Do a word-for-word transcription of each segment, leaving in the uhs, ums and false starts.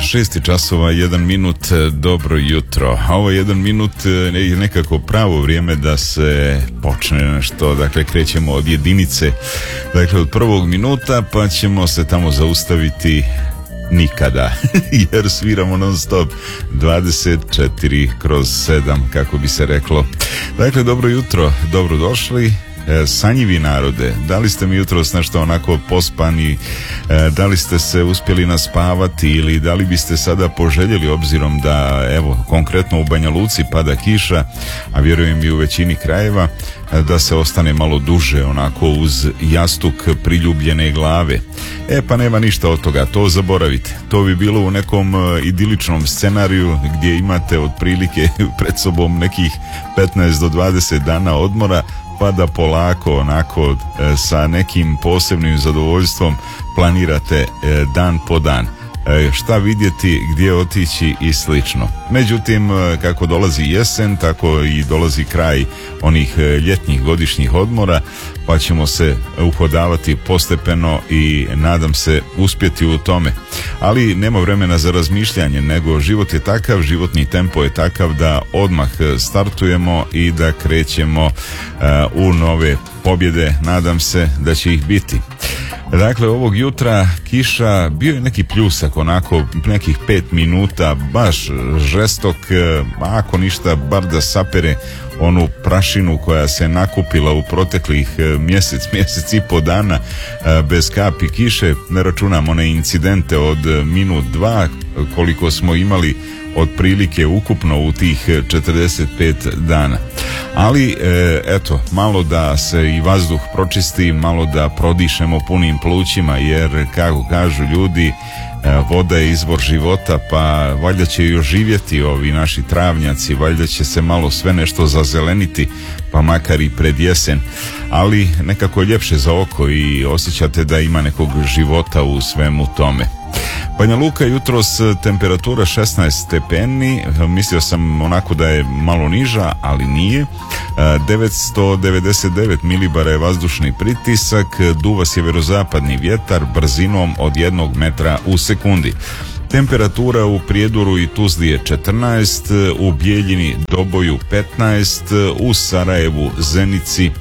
šest časova, jedan minut, dobro jutro. Ovo jedan minut je nekako pravo vrijeme da se počne nešto, dakle krećemo od jedinice, dakle od prvog minuta, pa ćemo se tamo zaustaviti nikada, jer sviramo non stop dvadeset četiri kroz sedam, kako bi se reklo. Dakle, dobro jutro, dobro došli. Sanjivi narode, da li ste mi jutros nešto onako pospani, da li ste se uspjeli naspavati ili da li biste sada poželjeli, obzirom da evo konkretno u Banja Luci pada kiša, a vjerujem i u većini krajeva, da se ostane malo duže onako uz jastuk priljubljene glave. E pa nema ništa od toga, to zaboravite. To bi bilo u nekom idiličnom scenariju gdje imate otprilike pred sobom nekih petnaest do dvadeset dana odmora, pa da polako onako e, sa nekim posebnim zadovoljstvom planirate e, dan po dan e, šta vidjeti, gdje otići i slično. Međutim, e, kako dolazi jesen, tako i dolazi kraj onih e, ljetnih godišnjih odmora, pa ćemo se uhodavati postepeno i nadam se uspjeti u tome. Ali nema vremena za razmišljanje, nego život je takav, životni tempo je takav da odmah startujemo i da krećemo uh, u nove pobjede. Nadam se da će ih biti. Dakle, ovog jutra kiša, bio je neki pljusak, onako nekih pet minuta, baš žestok, ako ništa, bar da sapere onu prašinu koja se nakupila u proteklih mjesec, mjesec i po dana bez kapi kiše. Ne računam one incidente od minut dva koliko smo imali otprilike ukupno u tih četrdeset pet dana. Ali eto, malo da se i vazduh pročisti, malo da prodišemo punim plućima, jer kako kažu ljudi, voda je izvor života, pa valjda će i oživjeti ovi naši travnjaci, valjda će se malo sve nešto zazeleniti, pa makar i pred jesen, ali nekako je ljepše za oko i osjećate da ima nekog života u svemu tome. Banja Luka jutros temperatura šesnaest stepeni, mislio sam onako da je malo niža, ali nije. devetsto devedeset devet milibara je vazdušni pritisak, duva sjeverozapadni vjetar brzinom od jednog metra u sekundi. Temperatura u Prijedoru i Tuzli je četrnaest, u Bijeljini, Doboju petnaest, u Sarajevu, Zenici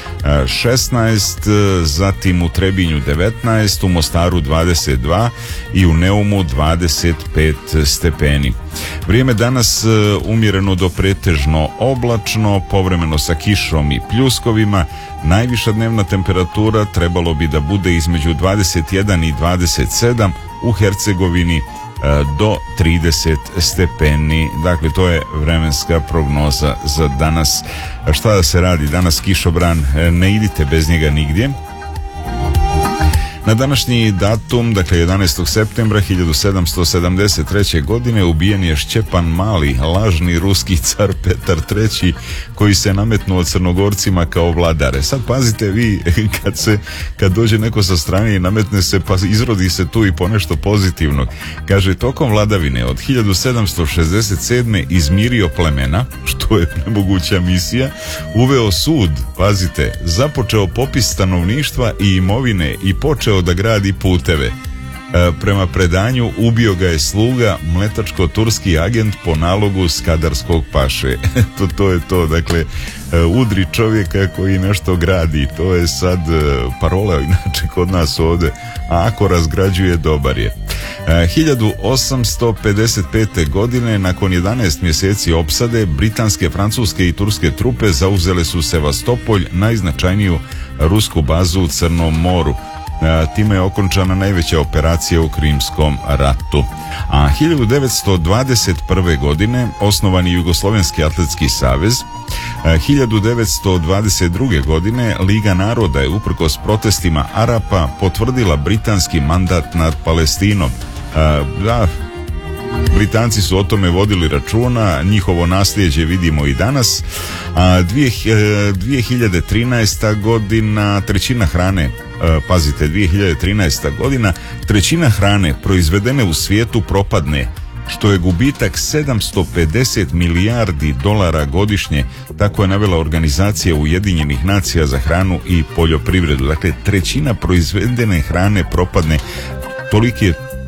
šesnaest, zatim u Trebinju devetnaest, u Mostaru dvadeset dva i u Neumu dvadeset pet stepeni. Vrijeme danas umjereno do pretežno oblačno, povremeno sa kišom i pljuskovima. Najviša dnevna temperatura trebalo bi da bude između dvadeset jedan i dvadeset sedam, u Hercegovini do trideset stepeni. Dakle, to je vremenska prognoza za danas. Šta da se radi? Danas kišobran, ne idite bez njega nigdje. Na današnji datum, dakle jedanaestog septembra hiljadu sedamsto sedamdeset treće. godine, ubijen je Šćepan Mali, lažni ruski car Petar treći, koji se nametnuo Crnogorcima kao vladare. Sad pazite vi, kad se kad dođe neko sa strane i nametne se, pa izrodi se tu i ponešto pozitivnog. Kaže, tokom vladavine od hiljadu sedamsto šezdeset sedme. izmirio plemena, što je nemoguća misija, uveo sud, pazite, započeo popis stanovništva i imovine i počeo da gradi puteve. E, prema predanju ubio ga je sluga, mletačko-turski agent po nalogu skadarskog paše. to, to je to, dakle, e, udri čovjeka koji nešto gradi. To je sad e, parola inače kod nas ovdje, a ako razgrađuje, dobar je. E, hiljadu osamsto pedeset pete. godine, nakon jedanaest mjeseci opsade, britanske, francuske i turske trupe zauzele su Sevastopolj, najznačajniju rusku bazu u Crnom moru. E, time je okončana najveća operacija u Krimskom ratu. A hiljadu devetsto dvadeset prve. godine osnovan je Jugoslovenski atletski savez. E, hiljadu devetsto dvadeset druge. godine Liga naroda je uprkos protestima Arapa potvrdila britanski mandat nad Palestinom. E, da, Britanci su o tome vodili računa, njihovo nasljeđe vidimo i danas. A dvije hiljade trinaesta. godina trećina hrane, pazite, dvije hiljade trinaesta. godina trećina hrane proizvedene u svijetu propadne, što je gubitak sedamsto pedeset milijardi dolara godišnje, tako je navela Organizacija Ujedinjenih nacija za hranu i poljoprivredu. Dakle, trećina proizvedene hrane propadne, toliki je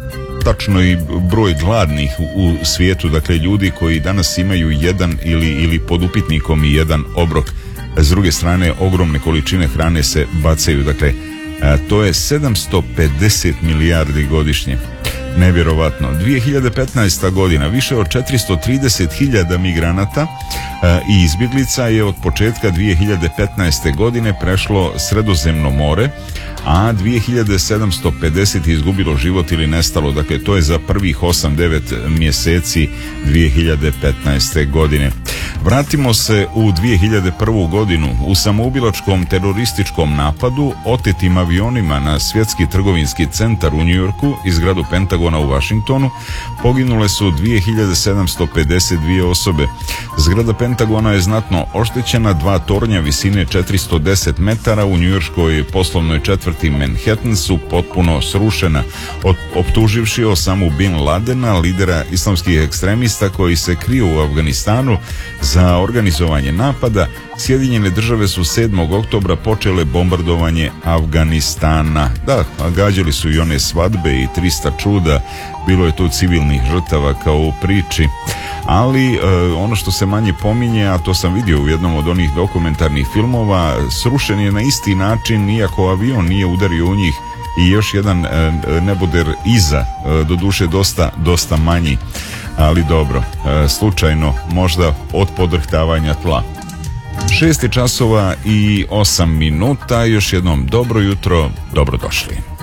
tačno i broj gladnih u, u svijetu, dakle ljudi koji danas imaju jedan ili, ili pod upitnikom i jedan obrok. S druge strane, ogromne količine hrane se bacaju, dakle a, to je sedamsto pedeset milijardi godišnje. Nevjerovatno. dvije hiljade petnaesta godina, više od četiristo trideset hiljada migranata a, i izbjeglica je od početka dvije hiljade petnaeste godine prešlo Sredozemno more, a dvije hiljade sedamsto pedeset izgubilo život ili nestalo. Dakle, to je za prvih osam devet mjeseci dvije hiljade petnaeste godine. Vratimo se u dvije hiljade prvu godinu. U samoubilačkom terorističkom napadu otetim avionima na svjetski trgovinski centar u Njujorku i zgradu Pentagona u Washingtonu poginule su dvije hiljade sedamsto pedeset dvije osobe. Zgrada Pentagona je znatno oštećena, dva tornja visine četiristo deset metara u njujorškoj poslovnoj četvrti Manhattan su potpuno srušena, optuživši Osamu Bin Ladena, lidera islamskih ekstremista koji se kriju u Afganistanu za organizovanje napada. Sjedinjene države su sedmog oktobra počele bombardovanje Afganistana. Da, gađali su i one svadbe i trista čuda, bilo je tu civilnih žrtava kao u priči, ali e, ono što se manje pominje, a to sam vidio u jednom od onih dokumentarnih filmova, srušen je na isti način, iako avion nije udario u njih, i još jedan e, neboder iza, e, doduše dosta, dosta manji, ali dobro, e, slučajno možda od podrhtavanja tla. Šest časova i osam minuta, još jednom dobro jutro, dobrodošli.